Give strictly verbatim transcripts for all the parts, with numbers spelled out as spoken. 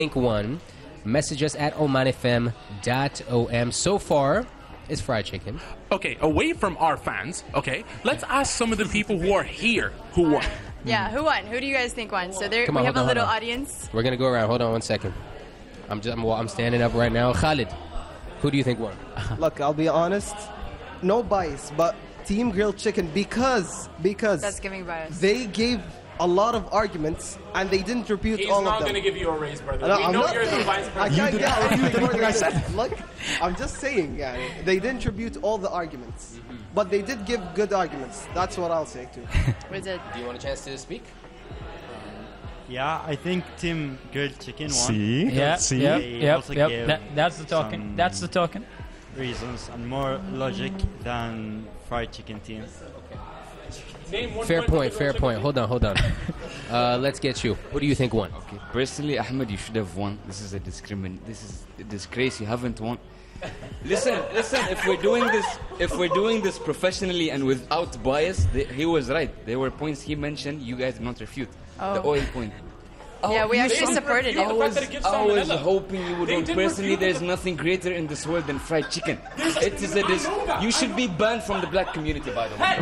think one. Message us at oman f m dot o m. So far, it's fried chicken. Okay, away from our fans, okay, let's ask some of the people who are here who won. Yeah, who won? Who do you guys think won? So there, Come we on, have a hold on, little hold on. audience. We're gonna go around. Hold on one second. I'm just I'm, I'm standing up right now. Khalid, who do you think won? Look, I'll be honest. No bias, but Team Grilled Chicken because because That's giving bias. they gave a lot of arguments and they didn't repeat He's all of not them. going to give you a raise, brother. No, we I'm know not you're the saying- vice I president. can't did- get you anything did more what than I said. this. Look, I'm just saying, yeah, they didn't tribute all the arguments, but they did give good arguments. That's what I'll say too. Was it? Do you want a chance to speak? Yeah, I think Team Grilled Chicken won. See? Yeah, See? yep, They yep, also yep. gave That, that's the token. some- That's the token. Reasons and more logic than fried chicken team. Name one Fair point, point, for the fair grilled point. chicken. Hold on, hold on. Uh, let's get you. Who do you think won? Okay. Personally, Ahmed, you should have won. This is a discrimin. This is a disgrace. You haven't won. Listen, listen. If we're doing this, if we're doing this professionally and without bias, th- he was right. There were points he mentioned. You guys did not refute. The Oh. oil point. Yeah, we you actually should- supported refute it. the fact that it gives I was salmonella. hoping you would They win. did Personally, refute there's the- nothing greater in this world than fried chicken. It is a dis- You should be banned from the black community, by the way.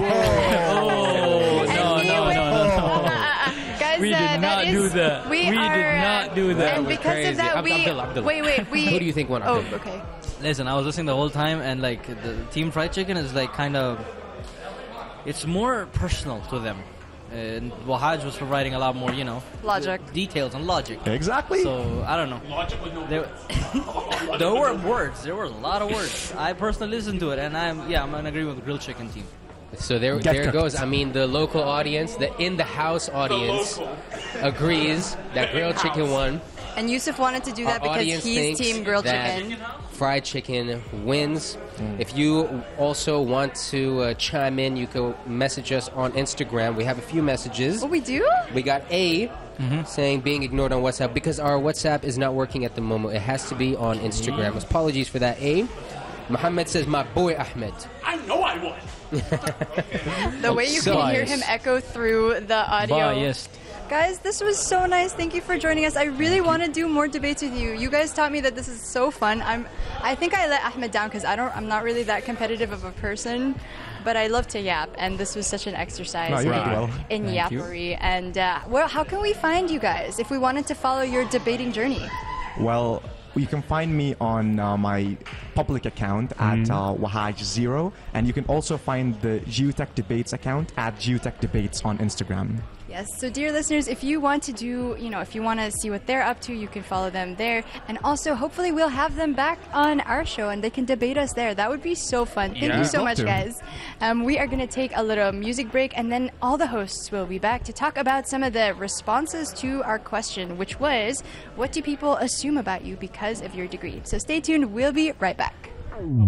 Oh, no, And he no, went- no, no, no. Guys, We uh, did that not is- do that. We, We are, did uh, not do that. And was because crazy. of that, Ab- we. Abdullah, Abdullah. Wait, wait, we. Who do you think won? Oh, Abdullah? okay. Listen, I was listening the whole time, and like the Team Fried Chicken is like kind of, it's more personal to them. And Wahaj was providing a lot more, you know, Logic. details and logic. Exactly. So I don't know. Logic with no There, there were words. There were a lot of words. I personally listened to it, and I'm yeah, I'm in agreement with the Grilled Chicken team. So there, Get there it cooked. goes. I mean, the local audience, the in-the-house audience, local. agrees that grilled chicken won. And Yusuf wanted to do that Our because audience he's thinks Team Grilled that Chicken. fried chicken wins. If you also want to uh, chime in, you can message us on Instagram. We have a few messages. Oh, we do? We got A saying being ignored on WhatsApp because our WhatsApp is not working at the moment. It has to be on Instagram. Apologies for that, A. Muhammad says, my boy Ahmed. I know I won. The way you So can hear biased. him echo through the audio. Biased. Guys, this was so nice. Thank you for joining us. I really want to do more debates with you. You guys taught me that this is so fun. I'm, I think I let Ahmed down because I don't. I'm not really that competitive of a person, but I love to yap, and this was such an exercise No, you in, did well. in Thank you. yappery. And uh, well, how can we find you guys if we wanted to follow your debating journey? Well, you can find me on uh, my public account at uh, Wahaj Zero, and you can also find the Geotech Debates account at Geotech Debates on Instagram. Yes, so dear listeners, if you want to do, you know, if you want to see what they're up to, you can follow them there. And also, hopefully, we'll have them back on our show and they can debate us there. That would be so fun. Thank Yeah. you so Love much, to. guys. Um, we are going to take a little music break, and then all the hosts will be back to talk about some of the responses to our question, which was, what do people assume about you because of your degree? So stay tuned. We'll be right back.